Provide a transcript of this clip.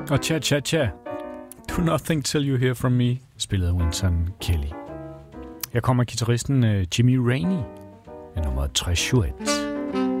Og cha-cha-cha, Do Nothing Till You Hear From Me, spillede Wynton Kelly. Her kommer guitaristen Jimmy Rainey med nummeret Treasuret.